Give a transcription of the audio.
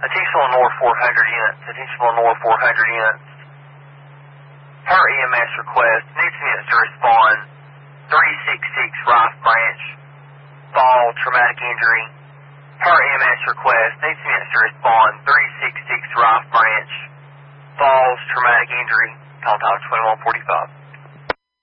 Attention Lenore 400 units. Attention Lenore 400 units. Per EMS request, needs units to respond. 366 Rife Branch. Fall, traumatic injury. Per EMS request, needs units to respond. 366 Rife Branch. Falls, traumatic injury. Call time 2145.